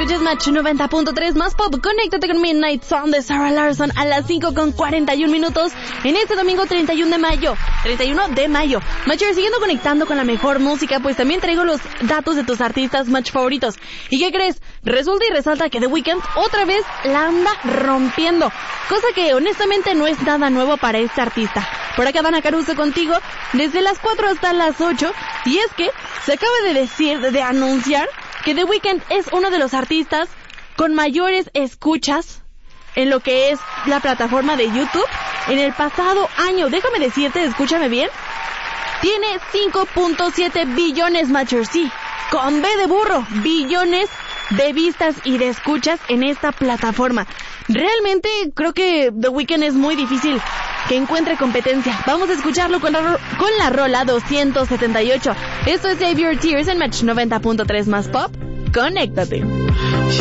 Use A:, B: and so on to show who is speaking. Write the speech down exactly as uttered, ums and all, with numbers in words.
A: escuchas Match noventa punto tres más pop. Conéctate con Midnight Song de Sarah Larson a las cinco con cuarenta y un minutos en este domingo treinta y uno de mayo. treinta y uno de mayo. Matcher, siguiendo conectando con la mejor música, pues también traigo los datos de tus artistas Match favoritos. ¿Y qué crees? Resulta y resalta que The Weeknd otra vez la anda rompiendo, cosa que honestamente no es nada nuevo para este artista. Por acá Dana Caruso contigo desde las cuatro hasta las ocho, y es que se acaba de decir, de anunciar que The Weeknd es uno de los artistas con mayores escuchas en lo que es la plataforma de YouTube en el pasado año. Déjame decirte, escúchame bien, tiene cinco punto siete billones, Matcher, sí, con B de burro, billones de vistas y de escuchas en esta plataforma. Realmente creo que The Weeknd es muy difícil que encuentre competencia. Vamos a escucharlo con la, ro- con la rola doscientos setenta y ocho. Esto es Save Your Tears en Match noventa punto tres más pop. Conéctate.